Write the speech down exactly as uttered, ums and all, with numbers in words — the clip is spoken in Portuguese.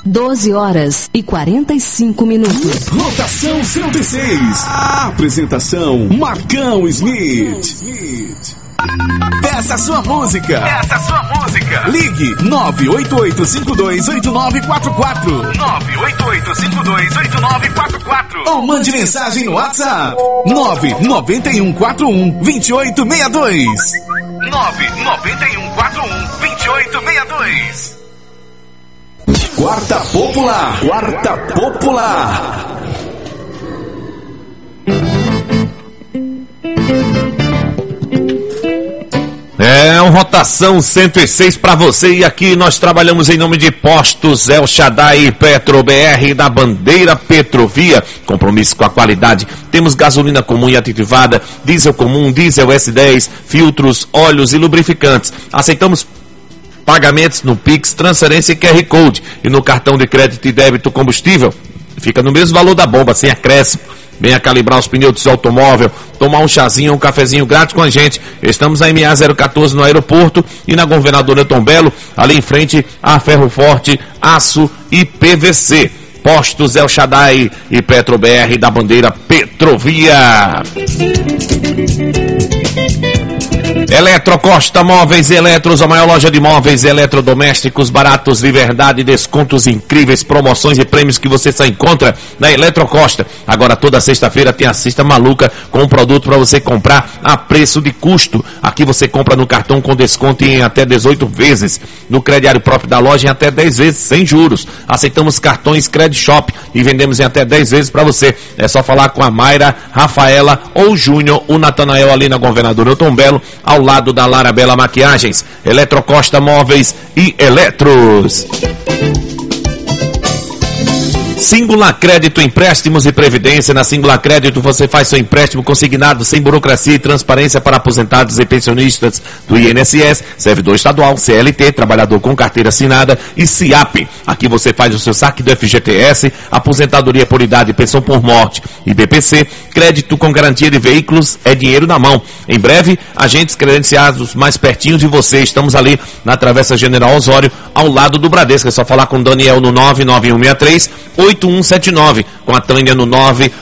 doze horas e quarenta e cinco minutos. Rotação cento e seis. A apresentação Marcão Smith. Peça sua música. Peça sua música. Ligue nove oito oito cinco dois oito nove quatro quatro. nove oito oito cinco dois oito nove quatro quatro. Ou mande mensagem no WhatsApp nove nove um quatro um dois oito seis dois. nove nove um quatro um dois oito seis dois. Quarta Popular. Quarta Popular. É uma rotação cento e seis para você, e aqui nós trabalhamos em nome de Postos El Shaddai e Petro B R da bandeira Petrovia. Compromisso com a qualidade. Temos gasolina comum e aditivada, diesel comum, diesel S dez, filtros, óleos e lubrificantes. Aceitamos pagamentos no Pix, transferência e Q R Code. E no cartão de crédito e débito combustível, fica no mesmo valor da bomba, sem acréscimo. Venha calibrar os pneus do seu automóvel, tomar um chazinho, um cafezinho grátis com a gente. Estamos na M A zero quatorze no aeroporto e na Governador Newton Belo, ali em frente a Ferro Forte, Aço e P V C. Postos El Shaddai e Petro B R da bandeira Petrovia. Eletrocosta Móveis e Eletros, a maior loja de móveis e eletrodomésticos baratos de verdade, descontos incríveis, promoções e prêmios que você só encontra na Eletrocosta. Agora toda sexta-feira tem a cesta maluca com um produto para você comprar a preço de custo. Aqui você compra no cartão com desconto em até dezoito vezes, no crediário próprio da loja em até dez vezes sem juros. Aceitamos cartões Credit Shop e vendemos em até dez vezes para você. É só falar com a Mayra, Rafaela ou Júnior, o Natanael ali na Governador Newton Belo, ao lado da Lara Bela Maquiagens. Eletrocosta Móveis e Eletros. Singular Crédito, Empréstimos e Previdência. Na Singular Crédito você faz seu empréstimo consignado sem burocracia e transparência para aposentados e pensionistas do I N S S, servidor estadual, C L T, trabalhador com carteira assinada e SIAP. Aqui você faz o seu saque do F G T S, aposentadoria por idade e pensão por morte e B P C. Crédito com garantia de veículos é dinheiro na mão. Em breve, agentes credenciados mais pertinho de você. Estamos ali na Travessa General Osório, ao lado do Bradesco. É só falar com o Daniel no nove nove um seis três oito um sete nove, com a Tânia no nove